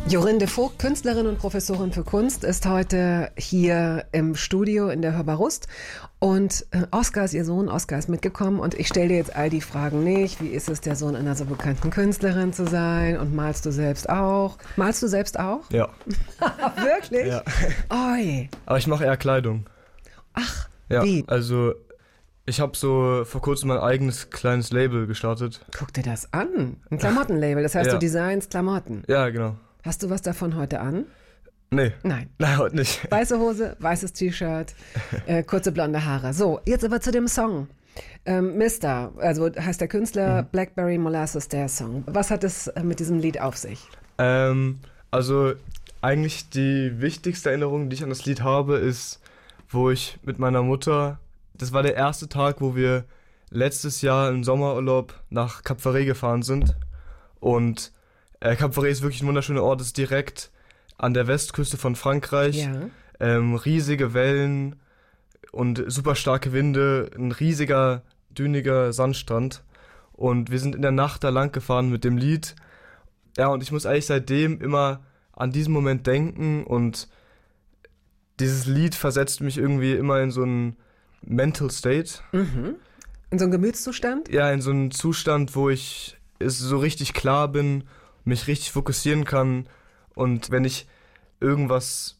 Jorinde Vogt, Künstlerin und Professorin für Kunst, ist heute hier im Studio in der Hörbar Rust. Und Oskar ist ihr Sohn, Oskar ist mitgekommen und ich stelle dir jetzt all die Fragen nicht. Wie ist es, der Sohn einer so bekannten Künstlerin zu sein? Und malst du selbst auch? Malst du selbst auch? Ja. Wirklich? Ja. Oi. Aber ich mache eher Kleidung. Ach, Ja, wie? also ich habe so vor kurzem mein eigenes kleines Label gestartet. Guck dir das an. Ein Klamottenlabel, das heißt, Ja. du designst Klamotten. Ja, genau. Hast du was davon heute an? Nee. Nein. Nein, heute nicht. Weiße Hose, weißes T-Shirt, kurze blonde Haare. So, jetzt aber zu dem Song. Mister, also heißt der Künstler, Blackberry Molasses, der Song. Was hat es mit diesem Lied auf sich? Also eigentlich die wichtigste Erinnerung, die ich an das Lied habe, ist, wo ich mit meiner Mutter, das war der erste Tag, wo wir letztes Jahr im Sommerurlaub nach Cap Ferret gefahren sind. Und Cap Ferret ist wirklich ein wunderschöner Ort, ist direkt an der Westküste von Frankreich. Ja. Riesige Wellen und super starke Winde, ein riesiger, düniger Sandstrand. Und wir sind in der Nacht da lang gefahren mit dem Lied. Ja, und ich muss eigentlich seitdem immer an diesen Moment denken und dieses Lied versetzt mich irgendwie immer in so einen Mental State. Mhm. In so einem Gemütszustand? Ja, in so einen Zustand, wo ich so richtig klar bin, mich richtig fokussieren kann und wenn ich irgendwas